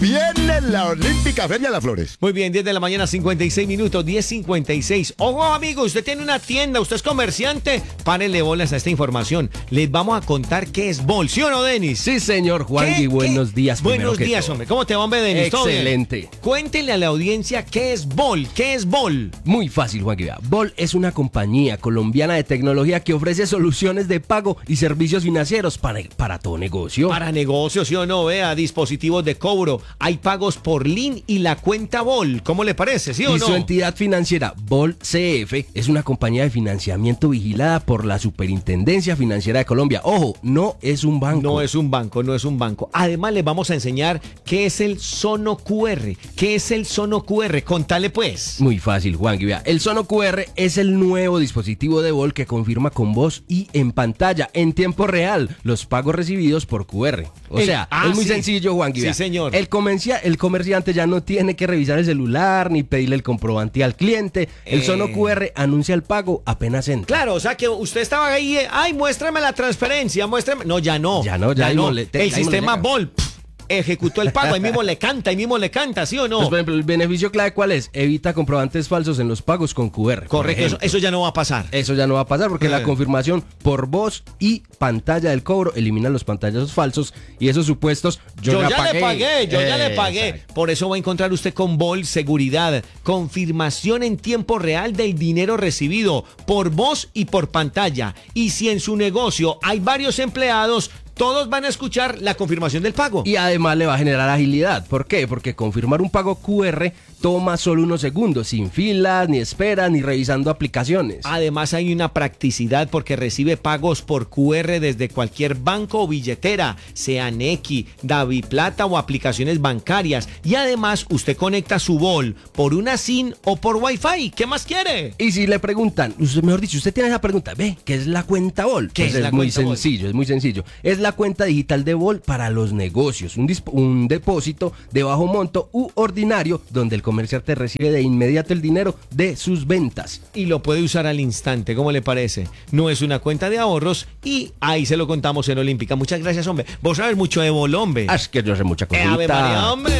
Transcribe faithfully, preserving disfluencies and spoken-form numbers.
Viene la Olímpica Feria de las Flores. Muy bien, diez de la mañana, cincuenta y seis minutos, diez cincuenta y seis. Ojo, amigo, usted tiene una tienda, usted es comerciante. Párele bolas a esta información. Les vamos a contar qué es Bol, ¿sí o no, Denis? Sí, señor Juan, y buenos días. Buenos días, hombre. ¿Cómo te va, hombre, Denis? Excelente. Cuéntele a la audiencia qué es Bol, qué es Bol. Muy fácil, Juan. Bol es una compañía colombiana de tecnología que ofrece soluciones de pago y servicios financieros para, para todo negocio. Para negocios, ¿sí o no? Vea, dispositivos de cobro. Hay pagos por Lin y la cuenta Bol. ¿Cómo le parece, sí o y no? Su entidad financiera, Bol C F, es una compañía de financiamiento vigilada por la Superintendencia Financiera de Colombia. Ojo, no es un banco. No es un banco, no es un banco. Además, les vamos a enseñar qué es el Sono Q R. ¿Qué es el Sono Q R? Contale, pues. Muy fácil, Juan. El Sono Q R es el nuevo dispositivo de Bol que confirma con voz y en pantalla, en tiempo real, los pagos recibidos por Q R. O el, sea, ah, es muy sí. sencillo, Juan. Sí, señor. El, comercia, el comerciante ya no tiene que revisar el celular ni pedirle el comprobante al cliente. El eh... Sono Q R anuncia el pago apenas entra. Claro, o sea que usted estaba ahí, ay, muéstrame la transferencia, muéstrame. No, ya no. Ya no, ya, ya no. Mole, te, el sistema Bol pff, ejecutó el pago, ahí mismo le canta, ahí mismo le canta, ¿sí o no? Pues, por ejemplo, el beneficio clave, ¿cuál es? Evita comprobantes falsos en los pagos con Q R. Correcto, eso, eso ya no va a pasar. Eso ya no va a pasar porque eh. la confirmación por voz y pantalla del cobro elimina los pantallazos falsos y esos supuestos yo, yo ya, ya pagué. le pagué, yo eh, ya le pagué. Exacto. Por eso va a encontrar usted con Bol seguridad, confirmación en tiempo real del dinero recibido por voz y por pantalla. Y si en su negocio hay varios empleados, todos van a escuchar la confirmación del pago. Y además le va a generar agilidad. ¿Por qué? Porque confirmar un pago Q R toma solo unos segundos, sin filas, ni esperas, ni revisando aplicaciones. Además hay una practicidad porque recibe pagos por Q R desde cualquier banco o billetera, sea Nequi, DaviPlata o aplicaciones bancarias. Y además usted conecta su Bol por una SIM o por Wi-Fi. ¿Qué más quiere? Y si le preguntan, mejor dicho, usted tiene esa pregunta, ve, ¿qué es la cuenta Bol? ¿Qué pues es, es la muy cuenta sencillo, Bol? es muy sencillo. Es la cuenta digital de Bol para los negocios, un, un depósito de bajo monto u ordinario donde el comerciante recibe de inmediato el dinero de sus ventas. Y lo puede usar al instante, ¿cómo le parece? No es una cuenta de ahorros y ahí se lo contamos en Olímpica. Muchas gracias, hombre. Vos sabes mucho de Bol, hombre. Ah, es que yo sé mucha cosita. Eh, Ave María, hombre.